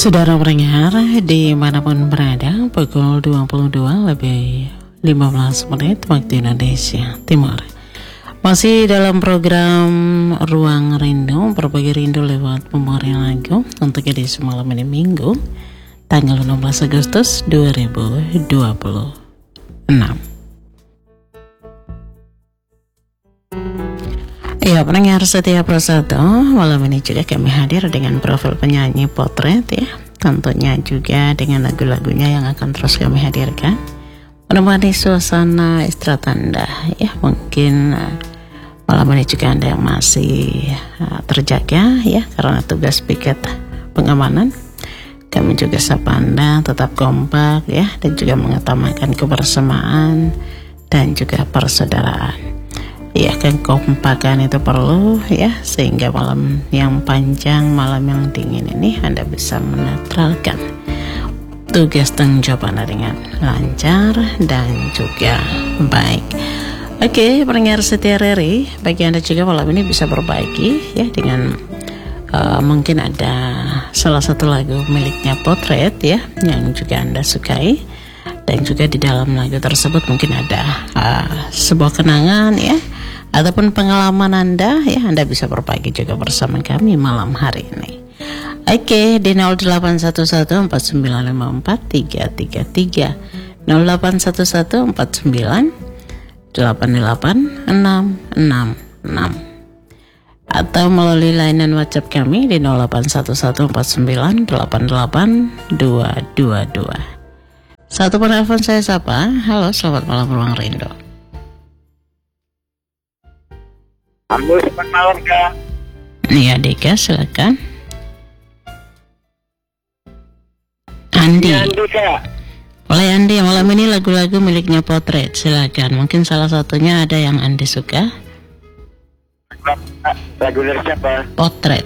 Saudara pendengar dimanapun berada, pukul 22:15 waktu Indonesia Timur. Masih dalam program Ruang Rindu, berbagi rindu lewat pemberian lagu untuk edisi malam ini Minggu, tanggal 16 Agustus 2026. Ya, pendengar setiap persatu, malam ini juga kami hadir dengan profil penyanyi potret ya. Tentunya juga dengan lagu-lagunya yang akan terus kami hadirkan menemani suasana istirahat Anda ya. Mungkin malam ini juga Anda yang masih terjaga ya karena tugas piket pengamanan. Kami juga sapa Anda tetap kompak ya, dan juga mengutamakan kebersamaan dan juga persaudaraan. Ya, kekompakan itu perlu ya, sehingga malam yang panjang, malam yang dingin ini Anda bisa menetralkan tugas dan jawab Anda dengan lancar dan juga baik. Oke, pendengar setia RRI, bagi Anda juga malam ini bisa berbagi ya dengan mungkin ada salah satu lagu miliknya Potret ya yang juga Anda sukai, dan juga di dalam lagu tersebut mungkin ada sebuah kenangan ya ataupun pengalaman Anda ya, Anda bisa berbagi juga bersama kami malam hari ini. Oke, di 0811495433 0811498866 atau melalui layanan WhatsApp kami di 0811498822. Satu penelpon saya sapa. Halo, selamat malam Ruang Rindu. Halo, selamat malam Kak. Iya Dika, silakan. Andi. Ya, Andi Kak. Oleh Andi, malam ini lagu-lagu miliknya Potret, silakan. Mungkin salah satunya ada yang Andi suka. Lagu dari siapa? Potret.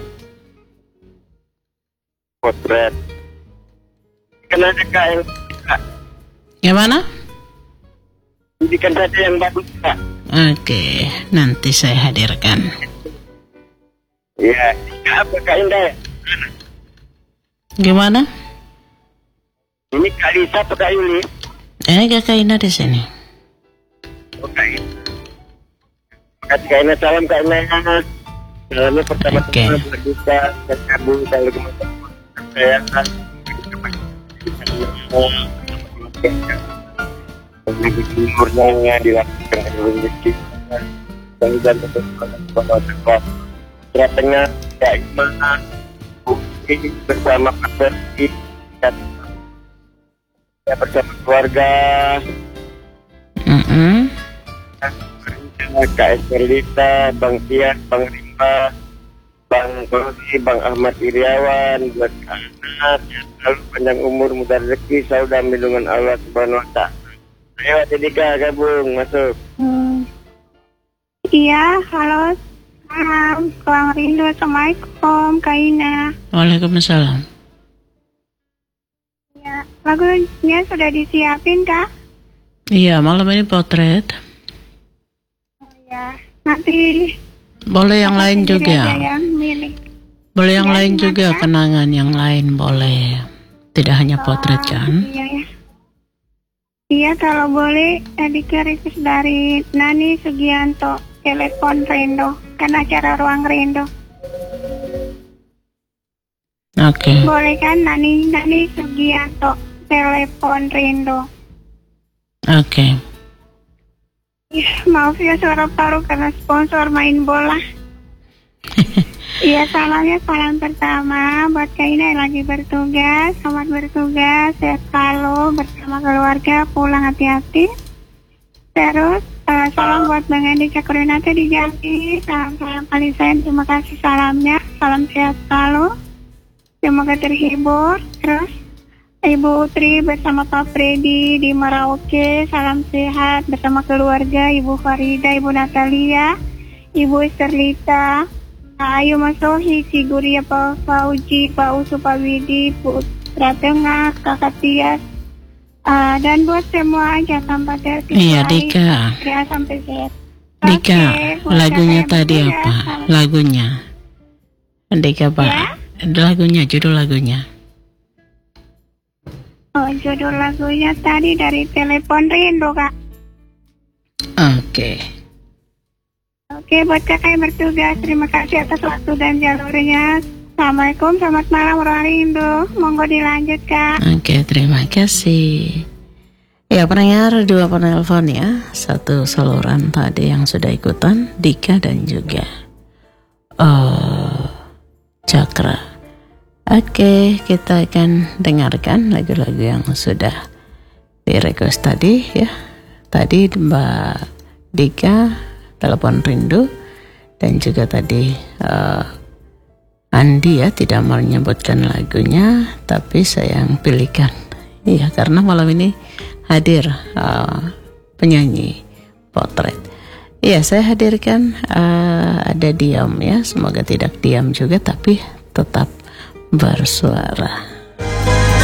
Potret. Kenapa Kak yang Kak? Gimana? Indikan saja yang bagus Kak. Oke, nanti saya hadirkan. Ya, apa Kak Indah? Gimana? Ini Kak Lisa atau Kak Yuli? Kakak Ina di sini. Oh, Kak Ina. Makasih Kak Ina, salam Kak Ina. Salamnya pertama-tama buat kita dan kamu selalu teman-teman saya kan. Di timurnya dilakukan rezeki dan tengah Kak Ima bersama Pak Berti bersama keluarga Kak Esmerlita, Bang Tian, Bang Rimba, Bang Rosi, Bang Ahmad Iriawan, buat anak selalu panjang umur, mudah rezeki, selalu dalam lindungan Allah Subhanahu wa Ta'ala. Ayo Dika gabung masuk. Iya, halo. Ruang Rindu, Assalamualaikum Kak Ina. Waalaikumsalam. Ya, lagunya sudah disiapin Kak? Iya, malam ini Potret. Oh ya, nanti boleh yang lain juga. Boleh yang ya, lain juga, Kak? kenangan yang lain boleh. Tidak hanya Potret kan? Iya ya. Iya, kalau boleh Dika request dari Nani Sugianto, Telepon Rindu, kan acara Ruang Rindu. Oke. Boleh kan Nani Sugianto, Telepon Rindu. Oke. Ya, maaf ya suara paru karena sponsor main bola. Iya, salam pertama buat Kak Ina yang lagi bertugas. Selamat bertugas, sehat selalu bersama keluarga, pulang hati-hati. Terus salam buat Bang Andi Cakurinata di Jambi. Salam paling sayang, terima kasih salamnya. Salam sehat selalu, semoga terhibur. Terus Ibu Tri bersama Pak Freddy di Merauke, salam sehat bersama keluarga. Ibu Farida, Ibu Natalia, Ibu Esterlita, Ayu Masohi, Siguria, Pak Fauji, Pak Usu, Pak Widi, Putra Tengah, Kakak Tias, dan buat semua aja tanpa terkecuali. Iya Dika. Ya, sampai sehat. Dika, lagunya saya tadi bertugas. apa? Lagunya Dika Pak. Ya? Lagunya, judul lagunya. Oh, judul lagunya tadi dari Telepon Rindu, Kak. Oke. Oke, buat kakak yang bertugas, terima kasih atas waktu dan jalurnya. Assalamualaikum, selamat malam orang rindu. Monggo dilanjut, Kak. Oke, terima kasih. Ya, pendengar 2 penelpon ya. Satu saluran tadi yang sudah ikutan, Dika dan juga Cakra. Oke, kita akan dengarkan lagu-lagu yang sudah di-request tadi ya. Tadi Mbak Dika, Telepon Rindu, dan juga tadi Andi ya tidak menyebutkan lagunya, tapi saya yang pilihkan. Iya, karena malam ini hadir penyanyi potret. Iya, saya hadirkan ada diam ya. Semoga tidak diam juga, tapi tetap bersuara.